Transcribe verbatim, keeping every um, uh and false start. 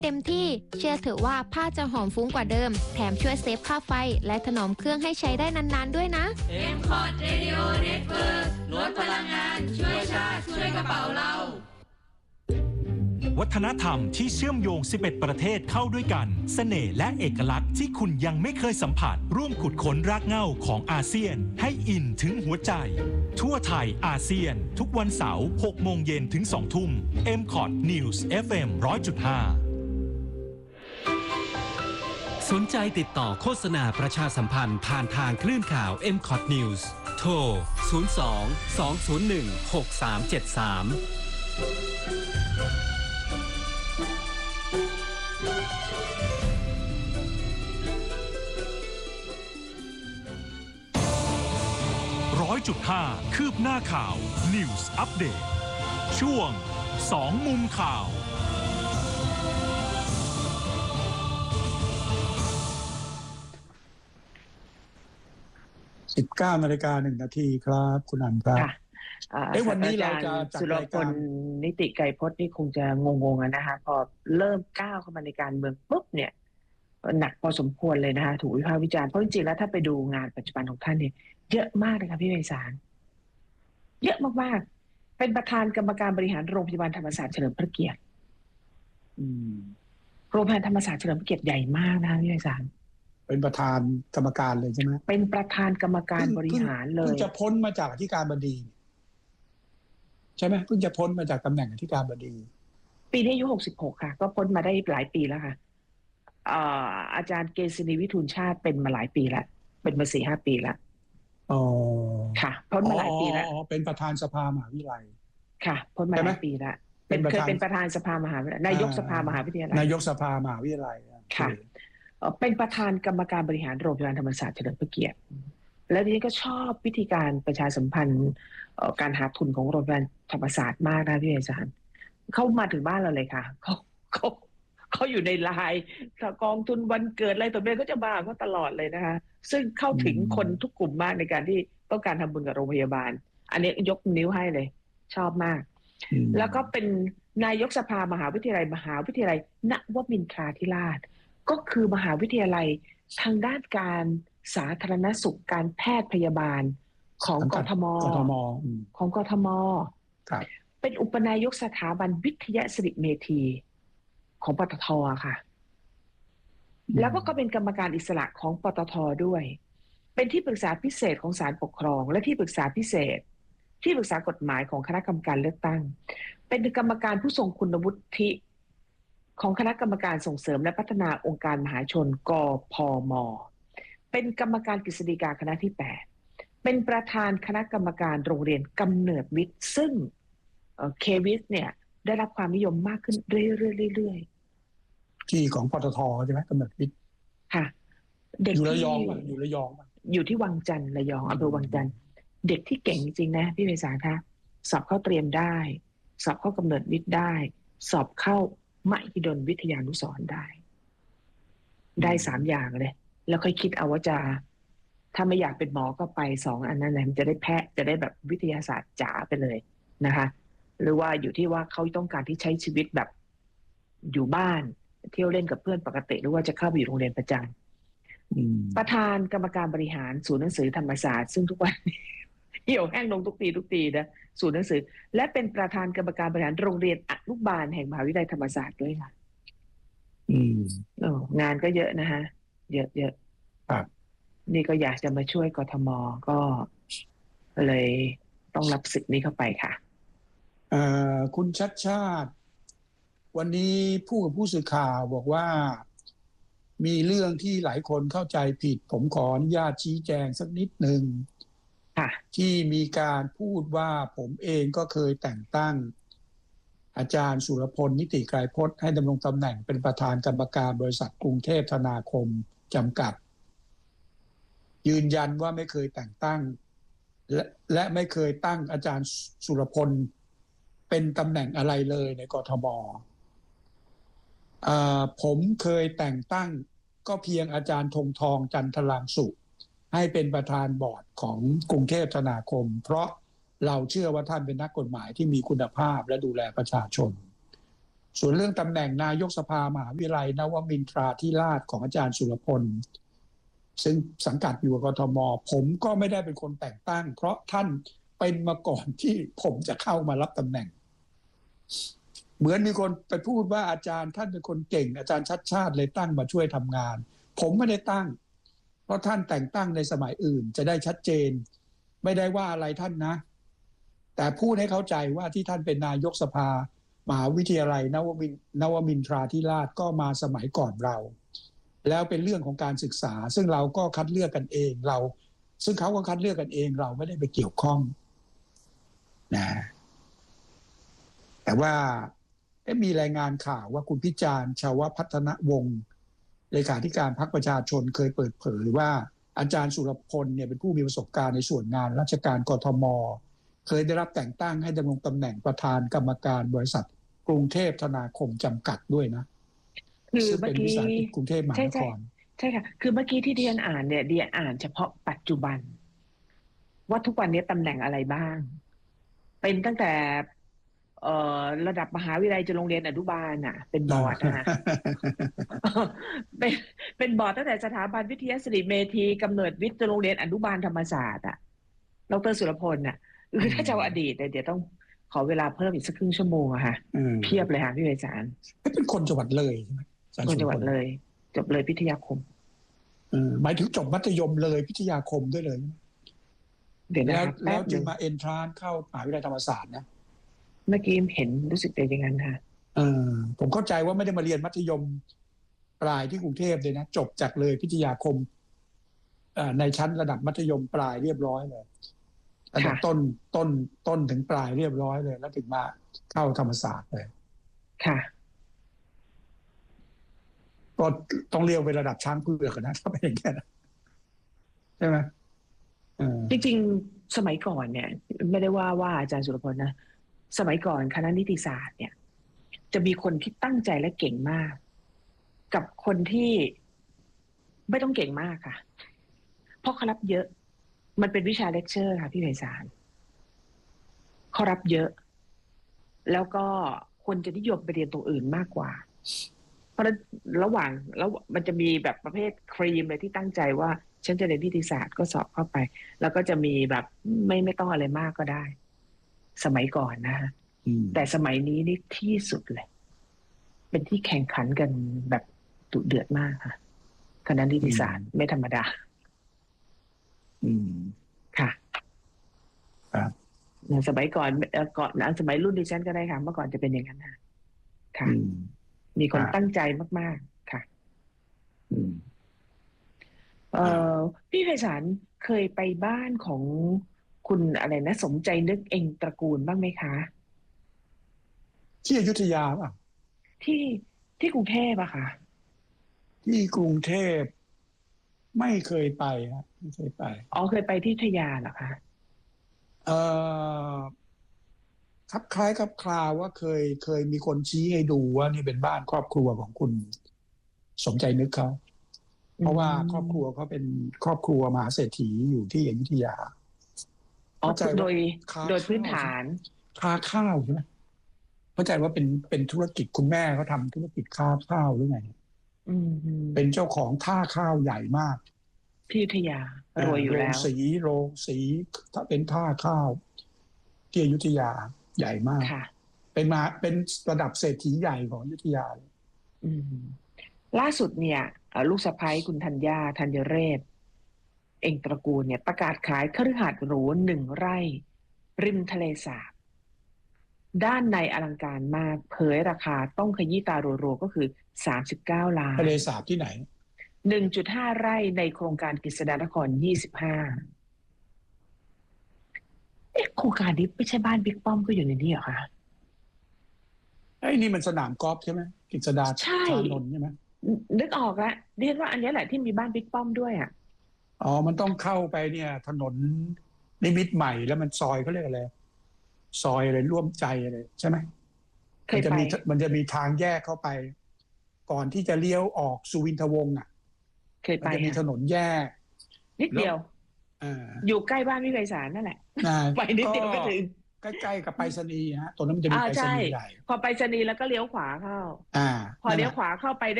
เต็มที่เชื่อเถอะว่าผ้าจะหอมฟุ้งกว่าเดิมแถมช่วยเซฟค่าไฟและถนอมเครื่องให้ใช้ได้นานๆด้วยนะเอ็ม คอร์ด Radio Network ลดพลังงานช่วยชาติช่วยกระเป๋าเราวัฒนธรรมที่เชื่อมโยงสิบเอ็ดประเทศเข้าด้วยกันเสน่ห์และเอกลักษณ์ที่คุณยังไม่เคยสัมผัสร่วมขุดค้นรากเหง้าของอาเซียนให้อินถึงหัวใจทั่วไทยอาเซียนทุกวันเสาร์หกโมงเย็นถึงสองทุ่ม เอ็ม คอร์ด News เอฟ เอ็ม หนึ่งร้อยจุดห้าสนใจติดต่อโฆษณาประชาสัมพันธ์ผ่านทางคลื่นข่าว เอ็ม คอร์ด News โทร ศูนย์ สอง สอง ศูนย์ หนึ่ง หก สาม เจ็ด สามร้อยจุดห้าคืบหน้าข่าว News Update ช่วงสองมุมข่าวสิบเก้านาฬิกาหนึ่งนาทีครับคุณอันครับเอ้วันนี้เราจะสุรพลนิติไกรพจน์นี่คงจะงงๆนะคะพอเริ่มก้าวเข้ามาในการเมืองปุ๊บเนี่ยหนักพอสมควรเลยนะคะถูกวิพากษ์วิจารณ์เพราะจริงๆแล้วถ้าไปดูงานปัจจุบันของท่านเนี่ยเยอะมากเลยค่ะพี่ไพศาลเยอะมากๆเป็นประธานกรรมการบริหารโรงพยาบาลธรรมศาสตร์เฉลิมพระเกียรติโรงพยาบาลธรรมศาสตร์เฉลิมพระเกียรติใหญ่มากนะคะพี่ไพศาลเป็นประธานกรรมการเลยใช่ไหมเป็นประธานกรรมการบริหารเลยเพิ่งจะพ้นมาจากอธิการบดีใช่ไหมเพิ่งจะพ้นมาจากตำแหน่งอธิการบดีปีนี้อายุหกสิบหกค่ะก็พ้นมาได้หลายปีแล้วค่ะอาจารย์เกษณีวิทูลชาติเป็นมาหลายปีแล้วเป็นมาสี่ห้าปีแล้วอ๋อค่ะพ้นมาหลายปีแล้วอ๋อเป็นประธานสภามหาวิทยาลัยค่ะพ้นมาหลายปีแล้วเป็นเคยเป็นประธานสภามหาวิทยาลัยนายกสภามหาวิทยาลัยนายกสภามหาวิทยาลัยค่ะเป็นประธานกรรมการบริหารโรงพยาบาลธรรมศาสตร์เฉลิมพระเกียรติแล้วนี้ก็ชอบวิธีการประชาสัมพันธ์การหาทุนของโรงพยาบาลธรรมศาสตร์มากนะพี่อาจารย์เข้ามาถึงบ้านเราเลยค่ะเขาเขาเขาอยู่ในไลน์กองทุนวันเกิดอะไรตัวเองก็จะมาเขาตลอดเลยนะคะซึ่งเข้าถึงคนทุกกลุ่มมากในการที่ต้องการทำบุญกับโรงพยาบาลอันนี้ยกนิ้วให้เลยชอบมากแล้วก็เป็นนายกสภามหาวิทยาลัยมหาวิทยาลัยนวมินทราธิราชก็คือมหาวิทยาลัยทางด้านการสาธารณสุขการแพทย์พยาบาลของกทมของกทมเป็นอุปนายกสถาบันวิทยาสิริเมธีของปตท.ค่ะแล้วก็เป็นกรรมการอิสระของปตท.ด้วยเป็นที่ปรึกษาพิเศษของศาลปกครองและที่ปรึกษาพิเศษที่ปรึกษากฎหมายของคณะกรรมการเลือกตั้งเป็นกรรมการผู้ทรงคุณวุฒิของคณะกรรมการส่งเสริมและพัฒนาองค์การมหาชนกพม.เป็นกรรมการกฤษฎีกาคณะที่แปดเป็นประธานคณะกรรมการโรงเรียนกำเนิดวิทย์ซึ่งเควิทเนี่ยได้รับความนิยมมากขึ้นเรื่อยๆที่ของปตท.ใช่ไหมกำเนิดวิทย์ค่ะเด็กอยู่ระยองอยู่ระยองอยู่ที่วังจันทร์ระยองอำเภอวังจันทร์เด็กที่เก่งจริงๆนะพี่ไพศาลคะสอบเข้าเตรียมได้สอบเข้ากำเนิดวิทย์ได้สอบเข้ามหิดลวิทยานุสรณ์ได้ได้สามอย่างเลยแล้วค่อยคิดเอาว่าจะถ้าไม่อยากเป็นหมอก็ไปสองอันนั้นแหละมันจะได้แพทย์จะได้แบบวิทยาศาสตร์จ๋าไปเลยนะคะหรือว่าอยู่ที่ว่าเขาต้องการที่ใช้ชีวิตแบบอยู่บ้านเที่ยวเล่นกับเพื่อนปกติหรือว่าจะเข้าไปอยู่โรงเรียนประจำประธานกรรมการบริหารศูนย์หนังสือธรรมศาสตร์ซึ่งทุกวันเหี่ยวแห้งลงทุกปีทุกปีนะศูนย์หนังสือและเป็นประธานกรรมการบริหารโรงเรียนอนุบาลแห่งมหาวิทยาลัยธรรมศาสตร์ด้วยค่ะอืมโอ้งานก็เยอะนะฮะเยอะเยอะครับนี่ก็อยากจะมาช่วยกทมก็เลยต้องรับศึกนี้เข้าไปค่ะเอ่อคุณชัดชาติวันนี้ผู้กับผู้สื่อข่าวบอกว่ามีเรื่องที่หลายคนเข้าใจผิดผมขออนุญาตชี้แจงสักนิดนึงที่มีการพูดว่าผมเองก็เคยแต่งตั้งอาจารย์สุรพลนิติไกรพจน์ให้ดำรงตำแหน่งเป็นประธานกรรมการบริษัทกรุงเทพธนาคมจำกัดยืนยันว่าไม่เคยแต่งตั้งและและไม่เคยตั้งอาจารย์สุรพลเป็นตำแหน่งอะไรเลยในกทม.ผมเคยแต่งตั้งก็เพียงอาจารย์ธงทองจันทรางสุให้เป็นประธานบอร์ดของกรุงเทพธนาคมเพราะเราเชื่อว่าท่านเป็นนักกฎหมายที่มีคุณภาพและดูแลประชาชนส่วนเรื่องตำแหน่งนายกสภามหาวิทยาลัยนวมินทราธิราชของอาจารย์สุรพลซึ่งสังกัดอยู่กับกทมผมก็ไม่ได้เป็นคนแต่งตั้งเพราะท่านเป็นมาก่อนที่ผมจะเข้ามารับตำแหน่งเหมือนมีคนไปพูดว่าอาจารย์ท่านเป็นคนเก่งอาจารย์ชัดชาติเลยตั้งมาช่วยทำงานผมไม่ได้ตั้งเพราะท่านแต่งตั้งในสมัยอื่นจะได้ชัดเจนไม่ได้ว่าอะไรท่านนะแต่พูดให้เข้าใจว่าที่ท่านเป็นนายกสภามหาวิทยาลัยนวมินนวมินทราธิราชก็มาสมัยก่อนเราแล้วเป็นเรื่องของการศึกษาซึ่งเราก็คัดเลือกกันเองเราซึ่งเขาก็คัดเลือกกันเองเราไม่ได้ไปเกี่ยวข้องนะแต่ว่ามีรายงานข่าวว่าคุณพิจารณ์ชาวพัฒนวงศ์เลขาธิการพรรคประชาชนเคยเปิดเผยว่าอาจารย์สุรพลเนี่ยเป็นผู้มีประสบการณ์ในส่วนงานราชการกทมเคยได้รับแต่งตั้งให้ดำรงตำแหน่งประธานกรรมการบริษัทกรุงเทพธนาคมจำกัดด้วยนะคือซึ่งเมื่เป็อนวิกี้สาหกิจกรุงเทพมหานครใช่ค่ะคือเมื่อกี้ที่เดียนอ่านเนี่ยเดียนอ่านเฉพาะปัจจุบันว่าทุกวันนี้ตำแหน่งอะไรบ้างเป็นตั้งแต่เอ่อระดับมหาวิทยาลัยจนโรงเรียนอนุบาลน่ะเป็นบอร์ดนะ เป็นเป็นบอร์ดตั้งแต่สถาบันวิทยาศิริเมธีกำเนิดวิทย์จนโรงเรียนอนุบาลธรรมศาสตร์อ่ะดร.สุรพลน่ะคือถ้าจะเอาอดีตเดี๋ยวต้องขอเวลาเพิ่มอีกสักครึ่งชั่วโมงอะค่ะเพียบเลยค่ะพี่วิจารณ์เป็นคนจังหวัดเลยใช่ไหมคนจังหวัดเลยจบเลยพิทยาคมหมายถึงจบมัธยมเลยพิทยาคมด้วยเลยเดี๋ยวแล้วแล้วจึงมาเอนทรานเข้ามหาวิทยาลัยธรรมศาสตร์นะเมื่อกี้เห็นรู้สึกเป็นอย่างนั้นค่ะเออผมเข้าใจว่าไม่ได้มาเรียนมัธยมปลายที่กรุงเทพเลยนะจบจากเลยพิทยาคมในชั้นระดับมัธยมปลายเรียบร้อยเลยระดับต้นต้นต้นถึงปลายเรียบร้อยเลยแล้วถึงมาเข้าธรรมศาสตร์เลยค่ะก็ต้องเรียกเป็นระดับช้างเผือกนะถ้าเป็นอย่างนี้ใช่ไหมจริงๆสมัยก่อนเนี่ยไม่ได้ว่าว่าอาจารย์สุรพลนะสมัยก่อนคณะนิติศาสตร์เนี่ยจะมีคนที่ตั้งใจและเก่งมากกับคนที่ไม่ต้องเก่งมากค่ะเพราะเขารับเยอะมันเป็นวิชาเลคเชอร์ค่ะพี่ไพศาลเขารับเยอะแล้วก็คนจะนิยมไปเรียนตรงอื่นมากกว่าเพราะระหว่างแล้วมันจะมีแบบประเภทครีมเลยที่ตั้งใจว่าฉันจะเรียนนิติศาสตร์ก็สอบเข้าไปแล้วก็จะมีแบบไม่ไม่ต้องอะไรมากก็ได้สมัยก่อนนะฮะแต่สมัยนี้นี่ที่สุดเลยเป็นที่แข่งขันกันแบบดุเดือดมากค่ะคณะนิติศาสตร์ไม่ธรรมดาอืมค่ะครับสมัยก่อนก่อนสมัยรุ่นดิฉันก็ได้ค่ะเมื่อก่อนจะเป็นอย่างนั้นค่ะค่ะมีคนตั้งใจมากๆค่ะเอ่อพี่ไพศาลเคยไปบ้านของคุณอะไรนะสมใจนึกเองตระกูลบ้างไหมคะที่อยุธยาป่ะที่ที่กรุงเทพอะค่ะที่กรุงเทพไม่เคยไปครับไม่เคยไปอ๋อเคยไปที่อยุธยาเหรอคะเอ่อครับคล้ายครับคลาว่าเคยเคยมีคนชี้ให้ดูว่านี่เป็นบ้านครอบครัวของคุณสมใจนึกเขาเพราะว่าครอบครัวเขาเป็นครอบครัวมหาเศรษฐีอยู่ที่อยุธยาอ๋อโดยโดยพื้นฐานค้าข้าวใช่ไหมเข้าใจว่าเป็นเป็นธุรกิจคุณแม่เขาทำธุรกิจค้าข้าวหรือไงเป็นเจ้าของท่าข้าวใหญ่มากที่อยุธยารวยอยู่แล้วโรงสีโรงสีถ้าเป็นท่าข้าวที่อยุธยาใหญ่มากเป็นมาเป็นระดับเศรษฐีใหญ่ของอยุธยาล่าสุดเนี่ยลูกสะใภ้คุณธัญญาธัญเรศเองตระกูลเนี่ยประกาศขายคฤหาสน์หรูหนึ่งไร่ริมทะเลสาบด้านในอลังการมากเผยราคาต้องขยี้ตารัวๆก็คือสามสิบเก้าล้านทะเลสาบที่ไหนหนึ่งจุดห้า ไร่ในโครงการกฤษฎานครยี่สิบห้าเอ๊ะโครงการนี้ไม่ใช่บ้านบิ๊กป้อมก็อยู่ในนี้เหรอคะไอ้นี่มันสนามกอล์ฟใช่ไหมกฤษฎาชานนท์ใช่ไหมนึกออกแล้วเรียนว่าอันนี้แหละที่มีบ้านบิ๊กป้อมด้วยอ่ะอ๋อมันต้องเข้าไปเนี่ยถนนนิมิตรใหม่แล้วมันซอยเขาเรียกอะไรซอยอะไรร่วมใจอะไรใช่ไหมมันจะมีมันจะมีทางแยกเข้าไปก่อนที่จะเลี้ยวออกสุวินทวงศ์อ่ะเคยไปมันจะมีถนนแยกนิดเดียวอยู่ใกล้บ้านพี่ไพศาลนั่นแหละไปนิดเดียวก็ถึงใกล้ๆกับไปรษณีย์ฮะตรงนั้นมันจะมีอ่าไปรษใช่ณีย์ใหญ่พอไปรษณีย์แล้วก็เลี้ยวขวาเข้าอ่าพอเลี้ยวขวาเข้าไปได้